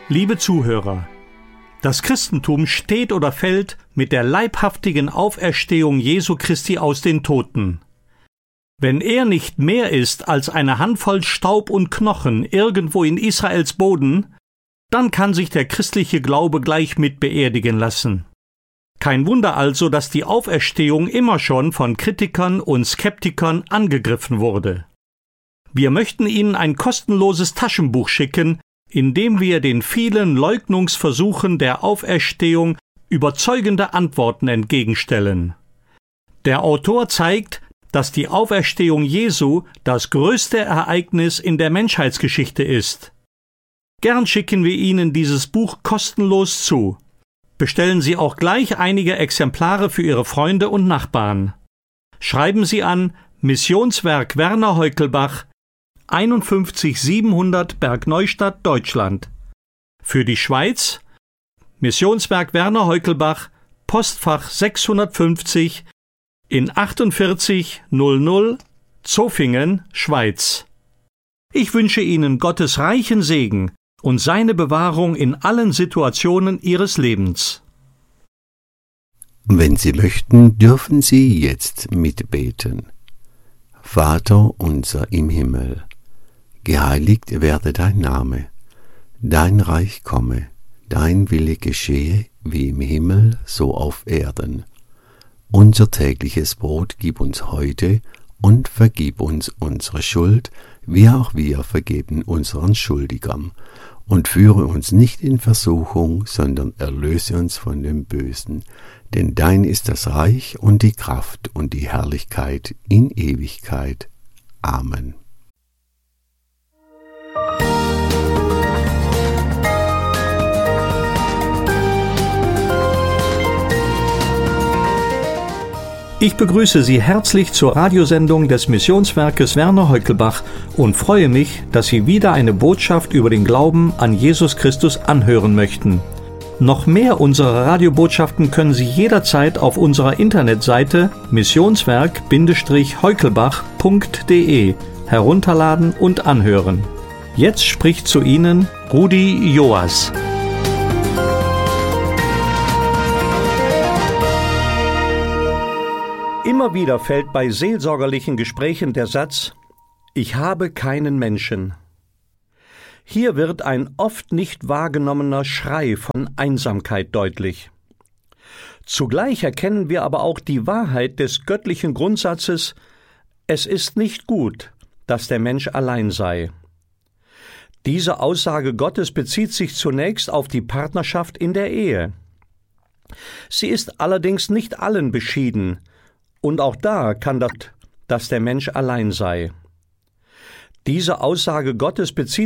Liebe Zuhörer, das Christentum steht oder fällt mit der leibhaftigen Auferstehung Jesu Christi aus den Toten. Wenn er nicht mehr ist als eine Handvoll Staub und Knochen irgendwo in Israels Boden, dann kann sich der christliche Glaube gleich mit beerdigen lassen. Kein Wunder also, dass die Auferstehung immer schon von Kritikern und Skeptikern angegriffen wurde. Wir möchten Ihnen ein kostenloses Taschenbuch schicken, in dem wir den vielen Leugnungsversuchen der Auferstehung überzeugende Antworten entgegenstellen. Der Autor zeigt, dass die Auferstehung Jesu das größte Ereignis in der Menschheitsgeschichte ist. Gern schicken wir Ihnen dieses Buch kostenlos zu. Bestellen Sie auch gleich einige Exemplare für Ihre Freunde und Nachbarn. Schreiben Sie an Missionswerk Werner Heukelbach, 51700 Bergneustadt, Deutschland. Für die Schweiz Missionswerk Werner Heukelbach, Postfach 650 in 4800 Zofingen, Schweiz. Ich wünsche Ihnen Gottes reichen Segen und seine Bewahrung in allen Situationen Ihres Lebens. Wenn Sie möchten, dürfen Sie jetzt mitbeten. Vater unser im Himmel, geheiligt werde dein Name, dein Reich komme, dein Wille geschehe, wie im Himmel, so auf Erden. Unser tägliches Brot gib uns heute und vergib uns unsere Schuld, wie auch wir vergeben unseren Schuldigern. Und führe uns nicht in Versuchung, sondern erlöse uns von dem Bösen. Denn dein ist das Reich und die Kraft und die Herrlichkeit in Ewigkeit. Amen. Ich begrüße Sie herzlich zur Radiosendung des Missionswerkes Werner Heukelbach und freue mich, dass Sie wieder eine Botschaft über den Glauben an Jesus Christus anhören möchten. Noch mehr unserer Radiobotschaften können Sie jederzeit auf unserer Internetseite missionswerk-heukelbach.de herunterladen und anhören. Jetzt spricht zu Ihnen Rudi Joas. Immer wieder fällt bei seelsorgerlichen Gesprächen der Satz: Ich habe keinen Menschen. Hier wird ein oft nicht wahrgenommener Schrei von Einsamkeit deutlich. Zugleich erkennen wir aber auch die Wahrheit des göttlichen Grundsatzes: Es ist nicht gut, dass der Mensch allein sei. Diese Aussage Gottes bezieht sich zunächst auf die Partnerschaft in der Ehe. Sie ist allerdings nicht allen beschieden, und auch da kann das, dass der Mensch allein sei. Diese Aussage Gottes bezieht